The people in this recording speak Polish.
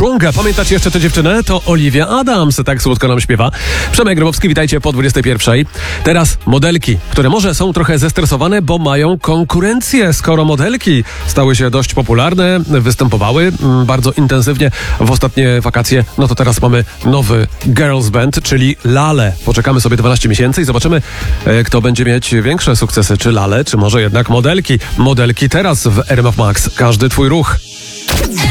Stronger. Pamiętacie jeszcze tę dziewczynę? To Olivia Adams. Tak słodko nam śpiewa. Przemek Grabowski, witajcie po 21. Teraz modelki, które może są trochę zestresowane, bo mają konkurencję. Skoro modelki stały się dość popularne, występowały bardzo intensywnie w ostatnie wakacje, no to teraz mamy nowy girls band, czyli Lale. Poczekamy sobie 12 miesięcy i zobaczymy, kto będzie mieć większe sukcesy. Czy Lale, czy może jednak modelki. Modelki teraz w RMF Max. Każdy twój ruch.